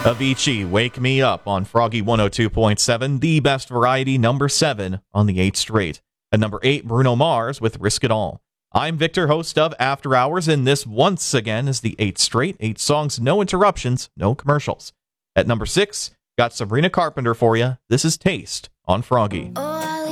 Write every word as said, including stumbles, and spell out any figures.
Avicii, Wake Me Up on Froggy one oh two point seven, the best variety, number seven on the eighth straight. At number eight, Bruno Mars with Risk It All. I'm Victor, host of After Hours, and this once again is the eighth straight. Eight songs, no interruptions, no commercials. At number six, got Sabrina Carpenter for you. This is Taste on Froggy. Oh.